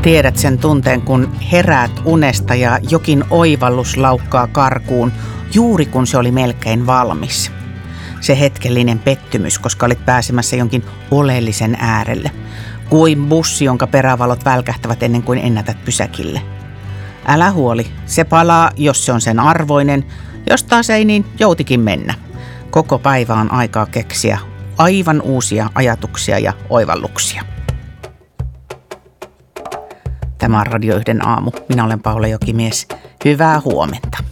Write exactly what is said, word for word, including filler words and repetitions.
Tiedät sen tunteen, kun heräät unesta ja jokin oivallus laukkaa karkuun juuri kun se oli melkein valmis. Se hetkellinen pettymys, koska olit pääsemässä jonkin oleellisen äärelle. Kuin bussi, jonka perävalot välkähtävät ennen kuin ennätät pysäkille. Älä huoli, se palaa, jos se on sen arvoinen. Jos taas ei, niin joutikin mennä. Koko päivä on aikaa keksiä aivan uusia ajatuksia ja oivalluksia. Tämä on Radio yhden aamu. Minä olen Paula Jokimies. Hyvää huomenta.